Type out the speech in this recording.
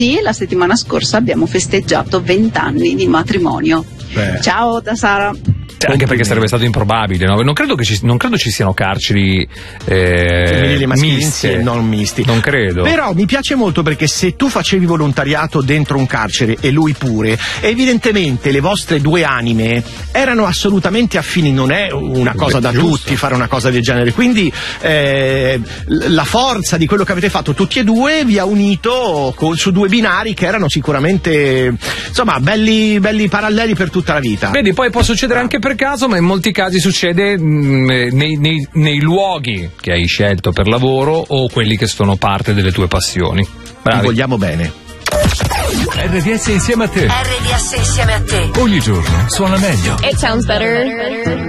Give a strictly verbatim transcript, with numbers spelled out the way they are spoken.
Sì, la settimana scorsa abbiamo festeggiato vent'anni di matrimonio. Beh. Ciao da Sara. Anche perché sarebbe stato improbabile, no? Non credo che ci, non credo ci siano carceri eh, miste, non misti. Non credo. Però mi piace molto perché se tu facevi volontariato dentro un carcere e lui pure, evidentemente le vostre due anime erano assolutamente affini. Non è una cosa Beh, da giusto. tutti fare una cosa del genere. Quindi eh, la forza di quello che avete fatto tutti e due vi ha unito con, su due binari che erano sicuramente insomma belli, belli paralleli per tutta la vita. Vedi, poi può succedere anche per caso, ma in molti casi succede mh, nei, nei, nei luoghi che hai scelto per lavoro o quelli che sono parte delle tue passioni. Bravi. Vi vogliamo bene. R D S insieme a te. R D S insieme a te. Ogni giorno suona meglio. It sounds better.